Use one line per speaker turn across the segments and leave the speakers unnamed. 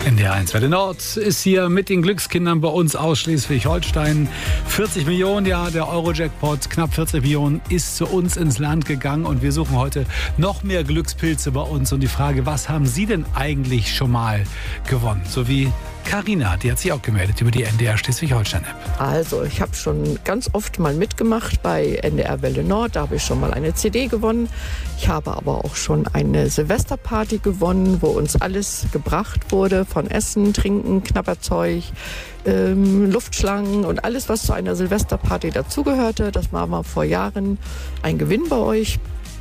NDR1 Welle Nord ist hier mit den Glückskindern bei uns aus Schleswig-Holstein. 40 Millionen, ja, der Euro-Jackpot, knapp 40 Millionen ist zu uns ins Land gegangen und wir suchen heute noch mehr Glückspilze bei uns. Und die Frage, was haben Sie denn eigentlich schon mal gewonnen? So wie Carina, die hat sich auch gemeldet über die NDR Schleswig-Holstein-App.
Also, ich habe schon ganz oft mal mitgemacht bei NDR Welle Nord. Da habe ich schon mal eine CD gewonnen. Ich habe aber auch schon eine Silvesterparty gewonnen, wo uns alles gebracht wurde. Von Essen, Trinken, Knabberzeug, Luftschlangen und alles, was zu einer Silvesterparty dazugehörte. Das war mal vor Jahren ein Gewinn bei euch.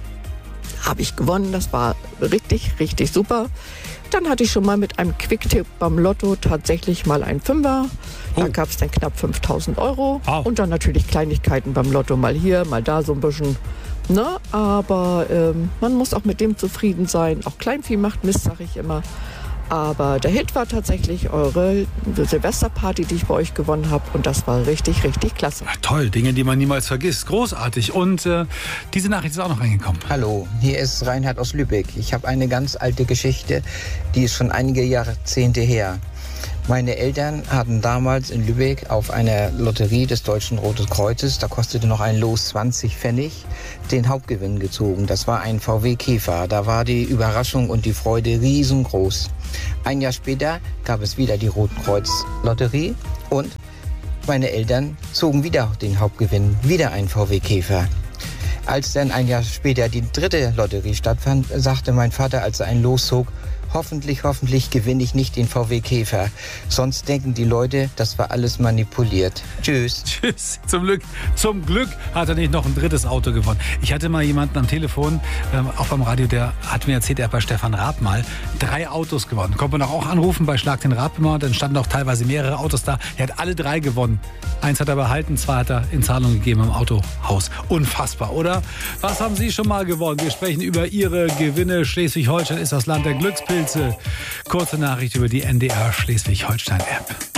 Habe ich gewonnen. Das war richtig, richtig super. Dann hatte ich schon mal mit einem Quicktip beim Lotto tatsächlich mal einen Fünfer. Da gab es dann knapp 5.000 Euro.
Wow.
Und dann natürlich Kleinigkeiten beim Lotto, mal hier, mal da so ein bisschen. Na, aber man muss auch mit dem zufrieden sein. Auch Kleinvieh macht Mist, sage ich immer. Aber der Hit war tatsächlich eure Silvesterparty, die ich bei euch gewonnen habe. Und das war richtig, richtig klasse.
Ja, toll, Dinge, die man niemals vergisst. Großartig. Und diese Nachricht ist auch noch reingekommen.
Hallo, hier ist Reinhard aus Lübeck. Ich habe eine ganz alte Geschichte, die ist schon einige Jahrzehnte her. Meine Eltern hatten damals in Lübeck auf einer Lotterie des Deutschen Roten Kreuzes, da kostete noch ein Los 20 Pfennig, den Hauptgewinn gezogen. Das war ein VW Käfer. Da war die Überraschung und die Freude riesengroß. Ein Jahr später gab es wieder die Rotkreuz-Lotterie und meine Eltern zogen wieder den Hauptgewinn, wieder ein VW Käfer. Als dann ein Jahr später die dritte Lotterie stattfand, sagte mein Vater, als er ein Los zog, hoffentlich gewinne ich nicht den VW Käfer. Sonst denken die Leute, das war alles manipuliert. Tschüss.
Tschüss. Zum Glück hat er nicht noch ein drittes Auto gewonnen. Ich hatte mal jemanden am Telefon, auch beim Radio, der hat mir erzählt, er hat bei Stefan Raab mal 3 Autos gewonnen. Konnte man auch anrufen bei Schlag den Raab immer. Dann standen auch teilweise mehrere Autos da. Er hat alle 3 gewonnen. 1 hat er behalten, 2 hat er in Zahlung gegeben im Autohaus. Unfassbar, oder? Was haben Sie schon mal gewonnen? Wir sprechen über Ihre Gewinne. Schleswig-Holstein ist das Land der Glückspilze. Kurze Nachricht über die NDR Schleswig-Holstein-App.